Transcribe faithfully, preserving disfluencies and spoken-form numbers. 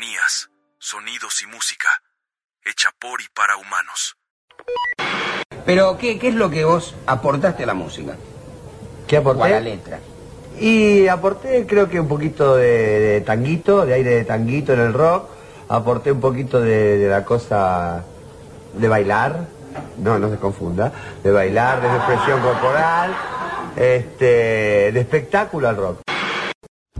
armonías, sonidos y música, hecha por y para humanos. Pero, ¿qué, qué es lo que vos aportaste a la música? ¿Qué aporté? O a la letra. Y aporté creo que un poquito de, de tanguito, de aire de tanguito en el rock. Aporté un poquito de, de la cosa de bailar, no, no se confunda, de bailar, de expresión corporal, este, de espectáculo al rock.